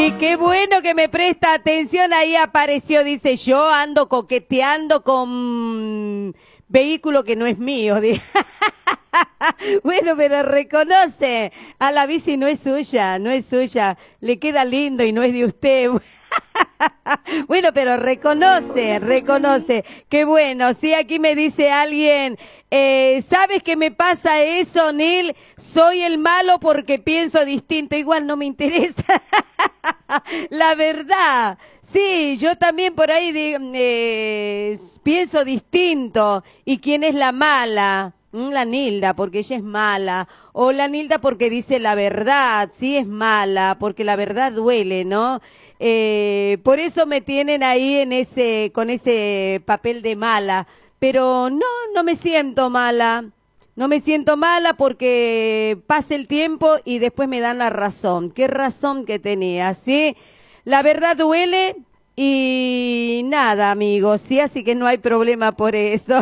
Y qué bueno que me presta atención, ahí apareció, dice, yo ando coqueteando con vehículo que no es mío. Bueno, pero reconoce, a la bici no es suya, no es suya, le queda lindo y no es de usted. Bueno, pero reconoce, qué bueno. Sí, aquí me dice alguien, ¿sabes qué me pasa eso, Nil? Soy el malo porque pienso distinto, igual no me interesa. La verdad, sí, yo también por ahí pienso distinto. ¿Y quién es la mala? La Nilda, porque ella es mala. O la Nilda porque dice la verdad, sí es mala, porque la verdad duele, ¿no? Por eso me tienen ahí con ese papel de mala. Pero no, no me siento mala. No me siento mala porque pasa el tiempo y después me dan la razón. ¿Qué razón que tenía? ¿Sí? La verdad duele y nada, amigos, ¿sí? Así que no hay problema por eso.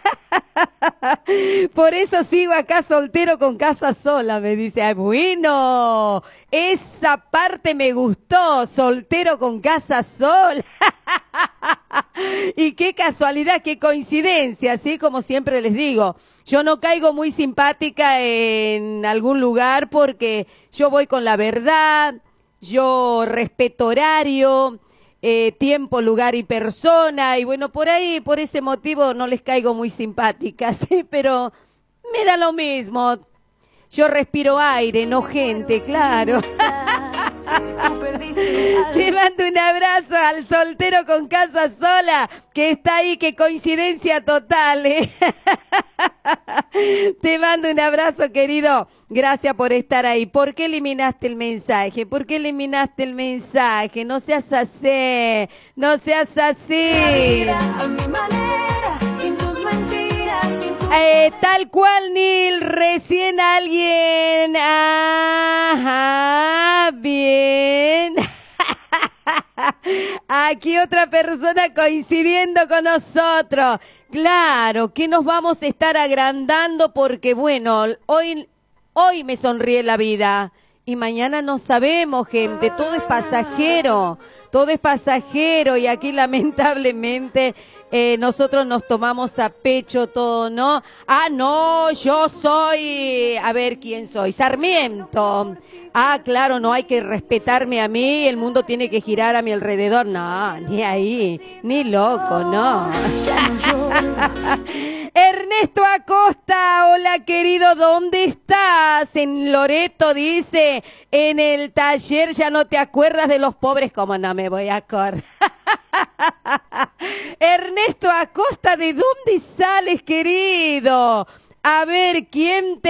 Por eso sigo acá soltero con casa sola, me dice. Ay, bueno, esa parte me gustó, soltero con casa sola. Y qué casualidad, qué coincidencia, ¿sí? Como siempre les digo, yo no caigo muy simpática en algún lugar porque yo voy con la verdad, yo respeto horario, tiempo, lugar y persona, y bueno, por ahí, por ese motivo no les caigo muy simpática, ¿sí? Pero me da lo mismo. Yo respiro aire, no gente, claro. Te mando un abrazo al soltero con casa sola, que está ahí, qué coincidencia total, ¿eh? Te mando un abrazo, querido. Gracias por estar ahí. ¿Por qué eliminaste el mensaje? ¿Por qué eliminaste el mensaje? No seas así, no seas así. Tal cual, Nil, recién alguien. Ajá, bien. Aquí otra persona coincidiendo con nosotros. Claro, que nos vamos a estar agrandando porque, bueno, hoy me sonríe la vida y mañana no sabemos, gente, todo es pasajero y aquí lamentablemente nosotros nos tomamos a pecho todo, ¿no? Ah, no, yo soy, a ver quién soy, Sarmiento. Ah, claro, no hay que respetarme a mí, el mundo tiene que girar a mi alrededor. No, ni ahí, ni loco, no. Ernesto Acosta, hola querido, ¿dónde estás? En Loreto dice, en el taller ya no te acuerdas de los pobres, ¿cómo no me voy a acordar? Ernesto Acosta, ¿de dónde sales, querido? A ver, ¿quién te